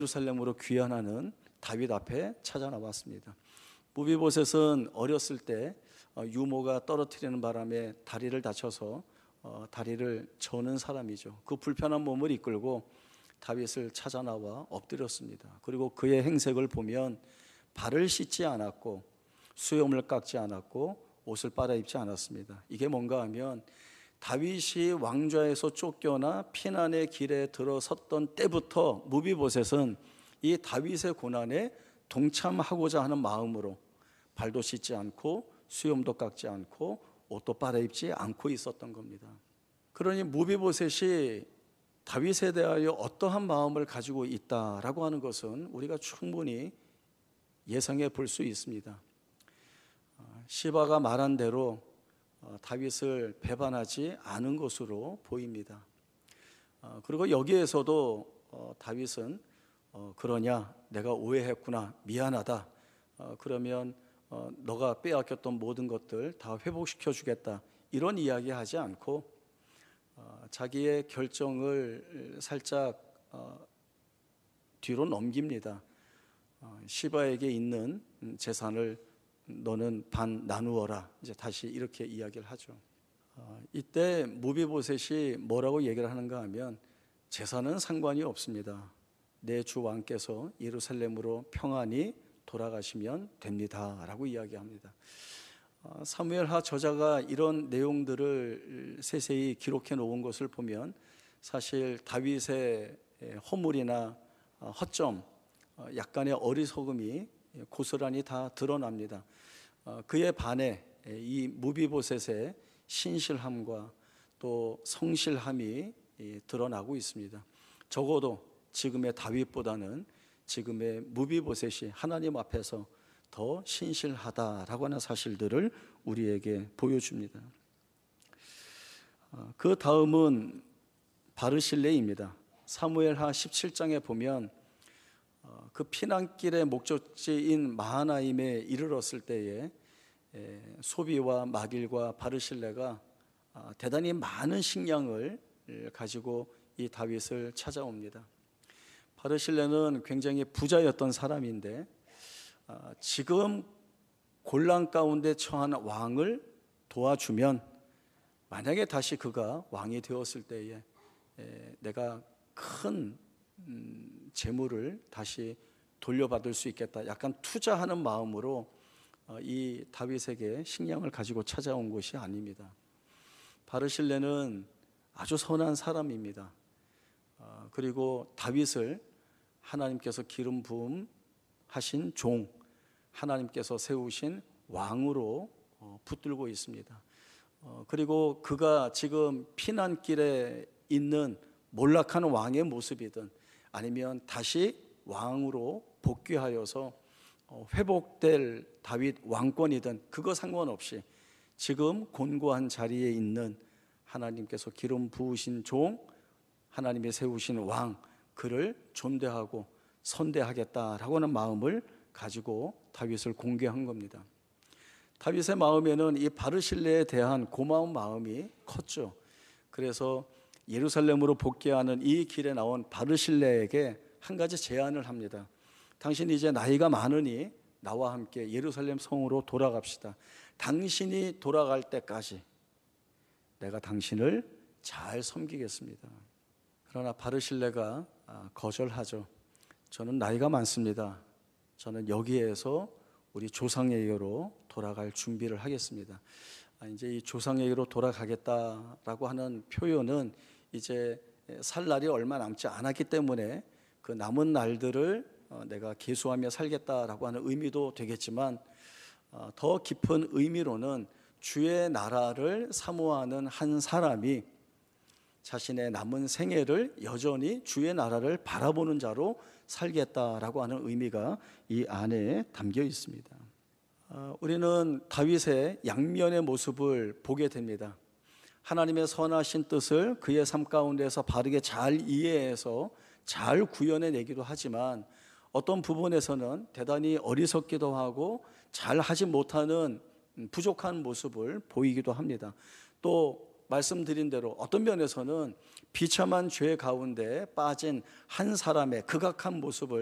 예루살렘으로 귀환하는 다윗 앞에 찾아 나왔습니다. 무비보셋은 어렸을 때 유모가 떨어뜨리는 바람에 다리를 다쳐서 다리를 저는 사람이죠. 그 불편한 몸을 이끌고 다윗을 찾아 나와 엎드렸습니다. 그리고 그의 행색을 보면 발을 씻지 않았고 수염을 깎지 않았고 옷을 빨아입지 않았습니다. 이게 뭔가 하면 다윗이 왕좌에서 쫓겨나 피난의 길에 들어섰던 때부터 무비보셋은 이 다윗의 고난에 동참하고자 하는 마음으로 발도 씻지 않고 수염도 깎지 않고 옷도 빨아입지 않고 있었던 겁니다. 그러니 무비보셋이 다윗에 대하여 어떠한 마음을 가지고 있다라고 하는 것은 우리가 충분히 예상해 볼 수 있습니다. 시바가 말한 대로 다윗을 배반하지 않은 것으로 보입니다. 그리고 여기에서도 다윗은 그러냐, 내가 오해했구나, 미안하다, 그러면 너가 빼앗겼던 모든 것들 다 회복시켜 주겠다, 이런 이야기 하지 않고 자기의 결정을 살짝 뒤로 넘깁니다. 시바에게 있는 재산을 너는 반 나누어라, 이제 다시 이렇게 이야기를 하죠. 이때 무비보셋이 뭐라고 얘기를 하는가 하면, 재산은 상관이 없습니다. 내 주 왕께서 예루살렘으로 평안히 돌아가시면 됩니다 라고 이야기합니다. 사무엘하 저자가 이런 내용들을 세세히 기록해 놓은 것을 보면 사실 다윗의 허물이나 허점, 약간의 어리석음이 고스란히 다 드러납니다. 그에 반해 이 무비보셋의 신실함과 또 성실함이 드러나고 있습니다. 적어도 지금의 다윗보다는 지금의 무비보셋이 하나님 앞에서 더 신실하다라고 하는 사실들을 우리에게 보여줍니다. 그 다음은 바르실레입니다. 사무엘하 17장에 보면 그 피난길의 목적지인 마하나임에 이르렀을 때에 소비와 마길과 바르실레가 대단히 많은 식량을 가지고 이 다윗을 찾아옵니다. 바르실레는 굉장히 부자였던 사람인데 지금 곤란 가운데 처한 왕을 도와주면, 만약에 다시 그가 왕이 되었을 때에 내가 큰 재물을 다시 돌려받을 수 있겠다, 약간 투자하는 마음으로 이 다윗에게 식량을 가지고 찾아온 것이 아닙니다. 바르실레는 아주 선한 사람입니다. 그리고 다윗을 하나님께서 기름 부음 하신 종, 하나님께서 세우신 왕으로 붙들고 있습니다. 그리고 그가 지금 피난길에 있는 몰락한 왕의 모습이든 아니면 다시 왕으로 복귀하여서 회복될 다윗 왕권이든 그거 상관없이 지금 곤고한 자리에 있는 하나님께서 기름 부으신 종, 하나님이 세우신 왕, 그를 존대하고 선대하겠다라고 하는 마음을 가지고 다윗을 공개한 겁니다. 다윗의 마음에는 이 바르실레에 대한 고마운 마음이 컸죠. 그래서 예루살렘으로 복귀하는 이 길에 나온 바르실레에게 한 가지 제안을 합니다. 당신이 이제 나이가 많으니 나와 함께 예루살렘 성으로 돌아갑시다. 당신이 돌아갈 때까지 내가 당신을 잘 섬기겠습니다. 그러나 바르실레가 거절하죠. 저는 나이가 많습니다. 저는 여기에서 우리 조상에게로 돌아갈 준비를 하겠습니다. 이제 이 조상에게로 돌아가겠다라고 하는 표현은 이제 살 날이 얼마 남지 않았기 때문에 그 남은 날들을 내가 계수하며 살겠다라고 하는 의미도 되겠지만, 더 깊은 의미로는 주의 나라를 사모하는 한 사람이 자신의 남은 생애를 여전히 주의 나라를 바라보는 자로 살겠다라고 하는 의미가 이 안에 담겨 있습니다. 우리는 다윗의 양면의 모습을 보게 됩니다. 하나님의 선하신 뜻을 그의 삶 가운데서 바르게 잘 이해해서 잘 구현해내기도 하지만, 어떤 부분에서는 대단히 어리석기도 하고 잘 하지 못하는 부족한 모습을 보이기도 합니다. 또 말씀드린 대로 어떤 면에서는 비참한 죄 가운데 빠진 한 사람의 극악한 모습을